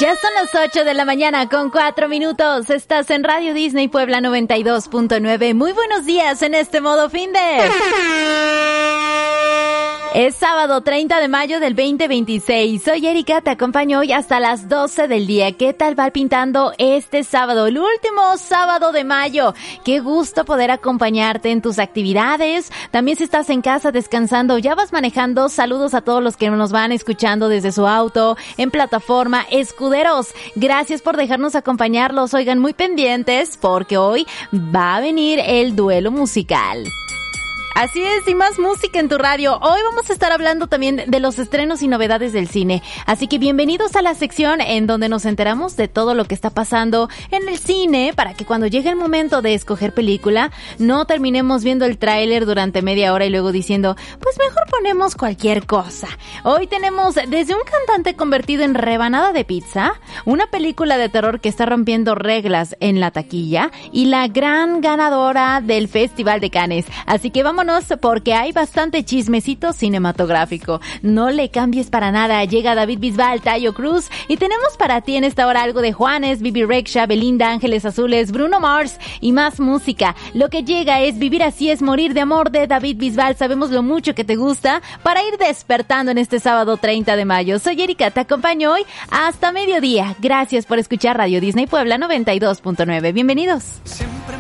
Ya son las 8 de la mañana con 4 minutos. Estás en Radio Disney Puebla 92.9. Muy buenos días en este modo fin de... Es sábado 30 de mayo del 2026. Soy Erika, te acompaño hoy hasta las 12 del día. ¿Qué tal va pintando este sábado? El último sábado de mayo. Qué gusto poder acompañarte en tus actividades. También si estás en casa descansando, ya vas manejando. Saludos a todos los que nos van escuchando desde su auto, en plataforma. Escuderos, gracias por dejarnos acompañarlos. Oigan, muy pendientes porque hoy va a venir el duelo musical. Así es, y más música en tu radio. Hoy vamos a estar hablando también de los estrenos y novedades del cine. Así que bienvenidos a la sección en donde nos enteramos de todo lo que está pasando en el cine para que cuando llegue el momento de escoger película, no terminemos viendo el tráiler durante media hora y luego diciendo, pues mejor ponemos cualquier cosa. Hoy tenemos desde un cantante convertido en rebanada de pizza, una película de terror que está rompiendo reglas en la taquilla y la gran ganadora del Festival de Cannes. Así que vámonos porque hay bastante chismecito cinematográfico. No le cambies para nada. Llega David Bisbal, Taio Cruz y tenemos para ti en esta hora algo de Juanes, Bibi Rexha, Belinda, Ángeles Azules, Bruno Mars y más música. Lo que llega es Vivir así es morir de amor de David Bisbal. Sabemos lo mucho que te gusta para ir despertando en este sábado 30 de mayo. Soy Erika, te acompaño hoy hasta mediodía. Gracias por escuchar Radio Disney Puebla 92.9. Bienvenidos.